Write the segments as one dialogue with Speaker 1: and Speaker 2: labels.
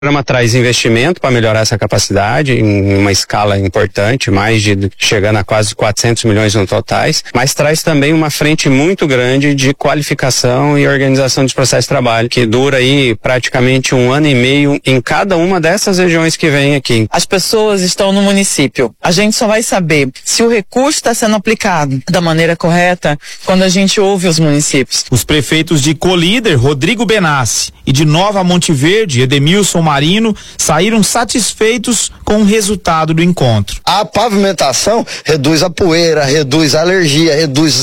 Speaker 1: O programa traz investimento para melhorar essa capacidade em uma escala importante, chegando a quase 400 milhões no totais, mas traz também uma frente muito grande de qualificação e organização dos processos de trabalho, que dura aí praticamente 1 ano e meio em cada uma dessas regiões que vem aqui.
Speaker 2: As pessoas estão no município. A gente só vai saber se o recurso está sendo aplicado da maneira correta quando a gente ouve os municípios.
Speaker 3: Os prefeitos de Colíder, Rodrigo Benassi, e de Nova Monte Verde, Edemilson Marino, saíram satisfeitos com o resultado do encontro.
Speaker 4: A pavimentação reduz a poeira, reduz a alergia,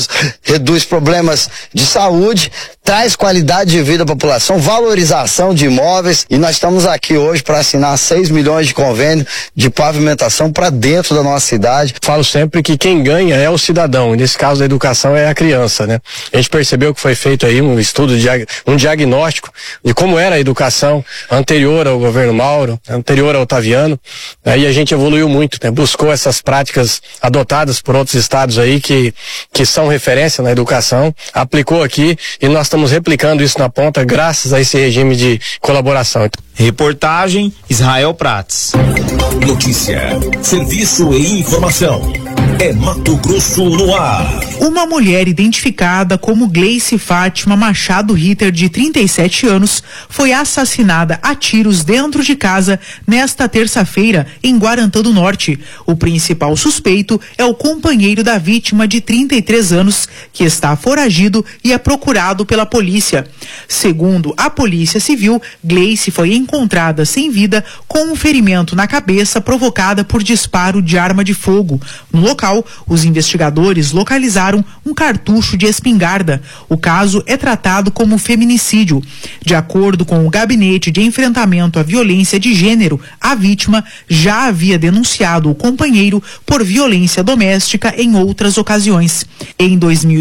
Speaker 4: reduz problemas de saúde, traz qualidade de vida à população, valorização de imóveis, e nós estamos aqui hoje para assinar 6 milhões de convênio de pavimentação para dentro da nossa cidade.
Speaker 5: Falo sempre que quem ganha é o cidadão, e nesse caso da educação é a criança, né? A gente percebeu que foi feito aí um estudo, um diagnóstico de como era a educação anterior ao governo Mauro, anterior ao Otaviano, aí a gente evoluiu muito, né? Buscou essas práticas adotadas por outros estados aí que são referência na educação, aplicou aqui e nós estamos replicando isso na ponta graças a esse regime de colaboração.
Speaker 3: Reportagem Israel Prates.
Speaker 6: Notícia, serviço e informação. É Mato Grosso no ar.
Speaker 7: Uma mulher identificada como Gleice Fátima Machado Ritter, de 37 anos, foi assassinada a tiros dentro de casa nesta terça-feira em Guarantã do Norte. O principal suspeito é o companheiro da vítima, de 33 anos, que está foragido e é procurado pela polícia. Segundo a Polícia Civil, Gleice foi encontrada sem vida com um ferimento na cabeça provocada por disparo de arma de fogo. No local, os investigadores localizaram um cartucho de espingarda. O caso é tratado como feminicídio. De acordo com o Gabinete de Enfrentamento à Violência de Gênero, a vítima já havia denunciado o companheiro por violência doméstica em outras ocasiões. Em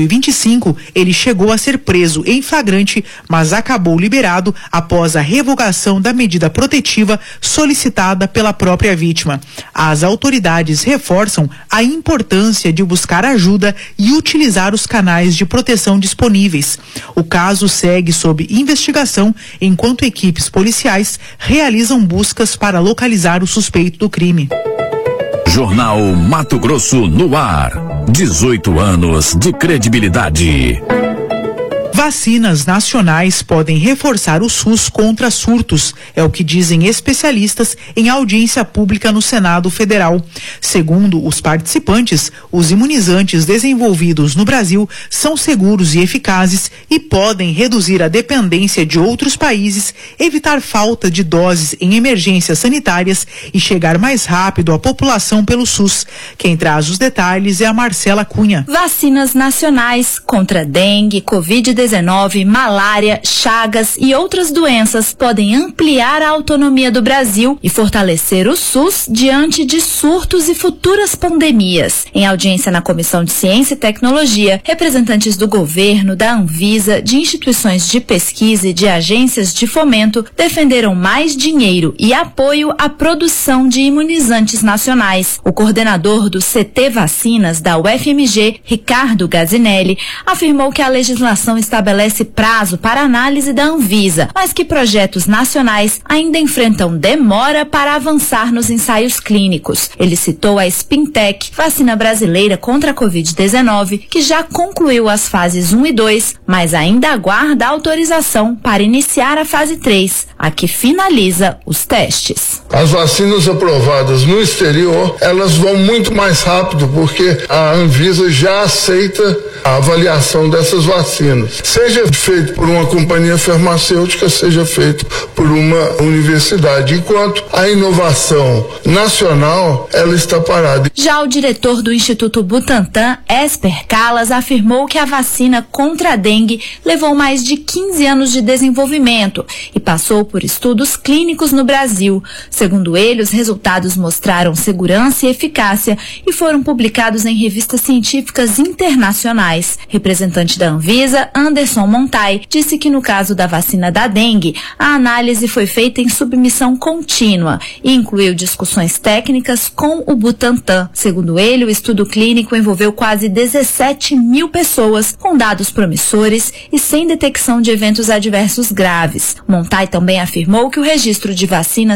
Speaker 7: 2025, ele chegou a ser preso em flagrante, mas acabou liberado após a revogação da medida protetiva solicitada pela própria vítima. As autoridades reforçam a importância de buscar ajuda e utilizar os canais de proteção disponíveis. O caso segue sob investigação enquanto equipes policiais realizam buscas para localizar o suspeito do crime.
Speaker 6: Jornal Mato Grosso no ar. 18 anos de credibilidade.
Speaker 7: Vacinas nacionais podem reforçar o SUS contra surtos, é o que dizem especialistas em audiência pública no Senado Federal. Segundo os participantes, os imunizantes desenvolvidos no Brasil são seguros e eficazes e podem reduzir a dependência de outros países, evitar falta de doses em emergências sanitárias e chegar mais rápido à população pelo SUS. Quem traz os detalhes é a Marcela Cunha.
Speaker 8: Vacinas nacionais contra dengue, Covid-19, malária, chagas e outras doenças podem ampliar a autonomia do Brasil e fortalecer o SUS diante de surtos e futuras pandemias. Em audiência na Comissão de Ciência e Tecnologia, representantes do governo, da Anvisa, de instituições de pesquisa e de agências de fomento defenderam mais dinheiro e apoio à produção de imunizantes nacionais. O coordenador do CT Vacinas da UFMG, Ricardo Gazinelli, afirmou que a legislação estabelece prazo para análise da Anvisa, mas que projetos nacionais ainda enfrentam demora para avançar nos ensaios clínicos. Ele citou a Spintec, vacina brasileira contra a Covid-19, que já concluiu as fases 1 e 2, mas ainda aguarda autorização para iniciar a fase 3, a que finaliza os testes.
Speaker 9: As vacinas aprovadas no exterior, elas vão muito mais rápido, porque a Anvisa já aceita a avaliação dessas vacinas. Seja feito por uma companhia farmacêutica, seja feito por uma universidade. Enquanto a inovação nacional, ela está parada.
Speaker 8: Já o diretor do Instituto Butantan, Esper Calas, afirmou que a vacina contra a dengue levou mais de 15 anos de desenvolvimento e passou por estudos clínicos no Brasil. Segundo ele, os resultados mostraram segurança e eficácia e foram publicados em revistas científicas internacionais. Representante da Anvisa, Anderson Anderson Montai, disse que no caso da vacina da dengue, a análise foi feita em submissão contínua e incluiu discussões técnicas com o Butantan. Segundo ele, o estudo clínico envolveu quase 17 mil pessoas com dados promissores e sem detecção de eventos adversos graves. Montai também afirmou que o registro de vacinas